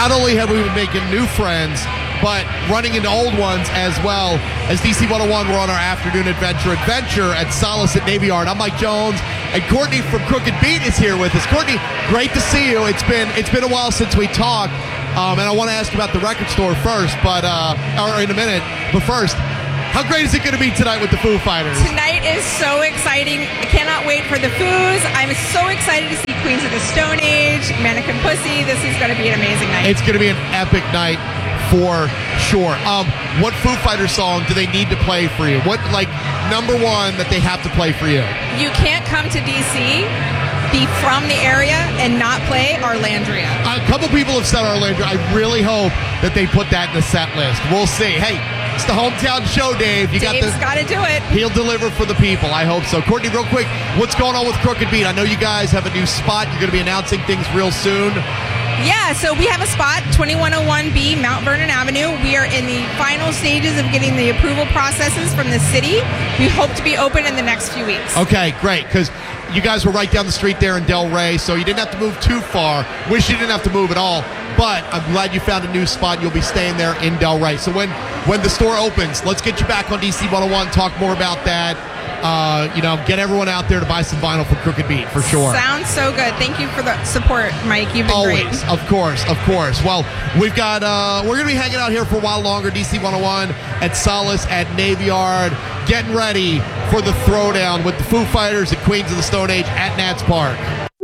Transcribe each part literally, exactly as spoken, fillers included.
not only have we been making new friends, but running into old ones as well. As D C one oh one, we're on our afternoon adventure adventure at Solace at Navy Yard. I'm Mike Jones, and Courtney from Crooked Beat is here with us. Courtney, great to see you. It's been it's been a while since we talked, um, and I want to ask about the record store first, but uh, or in a minute. But first, how great is it going to be tonight with the Foo Fighters? Tonight is so exciting. I cannot wait for the Foos. I'm so excited to see Queens of the Stone Age, Mannequin Pussy. This is going to be an amazing night. It's going to be an epic night for sure. Um, what Foo Fighters song do they need to play for you? What, like, number one that they have to play for you? You can't come to D C, be from the area, and not play Arlandria. A couple people have said Arlandria. I really hope that they put that in the set list. We'll see. Hey, it's the hometown show, Dave. You Dave's got to do it. He'll deliver for the people. I hope so. Courtney, real quick, what's going on with Crooked Beat? I know you guys have a new spot. You're going to be announcing things real soon. Yeah, so we have a spot, twenty-one oh one B, Mount Vernon Avenue. We are in the final stages of getting the approval processes from the city. We hope to be open in the next few weeks. Okay, great, because you guys were right down the street there in Del Rey, so you didn't have to move too far. Wish you didn't have to move at all, but I'm glad you found a new spot. You'll be staying there in Del Rey. So when, when the store opens, let's get you back on D C one oh one, talk more about that. Uh, you know, get everyone out there to buy some vinyl from Crooked Beat, for sure. Sounds so good. Thank you for the support, Mike. You've been Always, great. of course, of course. Well, we've got, uh, we're going to be hanging out here for a while longer, D C one oh one at Solace at Navy Yard, getting ready for the throwdown with the Foo Fighters and Queens of the Stone Age at Nats Park.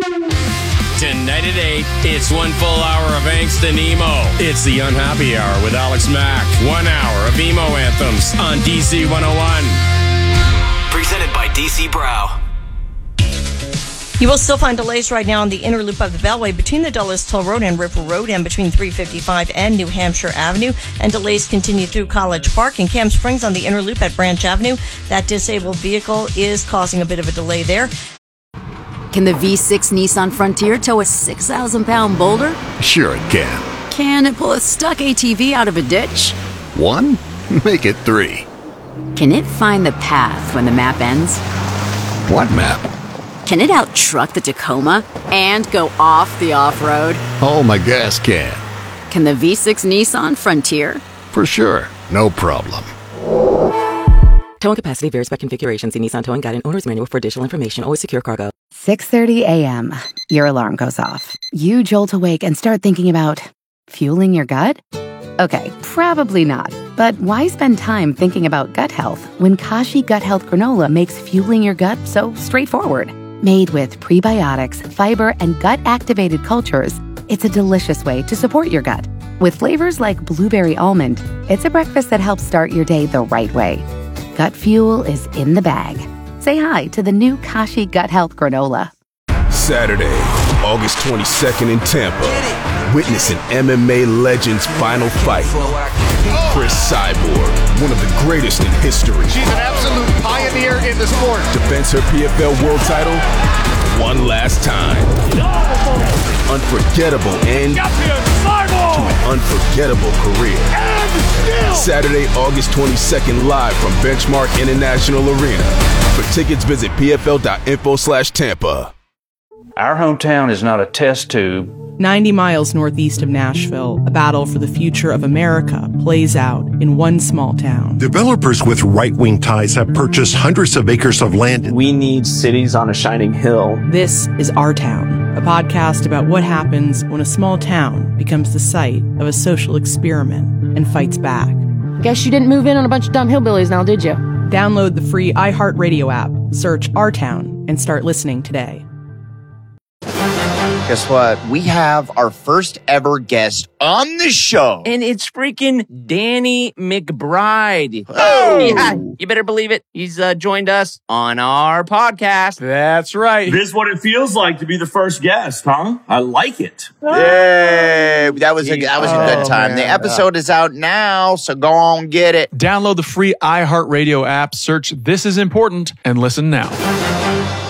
Tonight at eight, it's one full hour of angst and emo. It's the Unhappy Hour with Alex Mack. One hour of emo anthems on D C one oh one. Presented by D C Brow. You will still find delays right now on the inner loop of the Beltway between the Dulles Toll Road and Ripple Road and between three fifty-five and New Hampshire Avenue. And delays continue through College Park and Camp Springs on the inner loop at Branch Avenue. That disabled vehicle is causing a bit of a delay there. Can the V six Nissan Frontier tow a six thousand pound boulder? Sure it can. Can it pull a stuck A T V out of a ditch? One? Make it three. Can it find the path when the map ends? What map? Can it out-truck the Tacoma and go off the off-road? Oh, my gas can. Can the V six Nissan Frontier? For sure. No problem. Towing capacity varies by configuration. See Nissan Towing Guide and Owner's Manual for additional information. Always secure cargo. six thirty a.m. Your alarm goes off. You jolt awake and start thinking about fueling your gut? Okay, probably not. But why spend time thinking about gut health when Kashi Gut Health Granola makes fueling your gut so straightforward? Made with prebiotics, fiber, and gut-activated cultures, it's a delicious way to support your gut. With flavors like blueberry almond, it's a breakfast that helps start your day the right way. Gut fuel is in the bag. Say hi to the new Kashi Gut Health Granola. Saturday, August twenty-second in Tampa. Witness an M M A legend's final fight. Chris Cyborg, one of the greatest in history. She's an absolute pioneer in the sport. Defends her P F L world title one last time. Unforgettable end to an unforgettable career. Saturday, August twenty-second, live from Benchmark International Arena. For tickets, visit pfl.info slash Tampa. Our hometown is not a test tube. ninety miles northeast of Nashville, a battle for the future of America plays out in one small town. Developers with right-wing ties have purchased hundreds of acres of land. We need cities on a shining hill. This is Our Town, a podcast about what happens when a small town becomes the site of a social experiment and fights back. Guess you didn't move in on a bunch of dumb hillbillies now, did you? Download the free iHeartRadio app, search Our Town, and start listening today. Guess what? We have our first ever guest on the show. And it's freaking Danny McBride. Oh! Yeah, you better believe it. He's uh, joined us on our podcast. That's right. This is what it feels like to be the first guest, huh? I like it. Yay! That was a, that was a good time. Oh, the man. episode is out now, so go on get it. Download the free iHeartRadio app, search This Is Important, and listen now.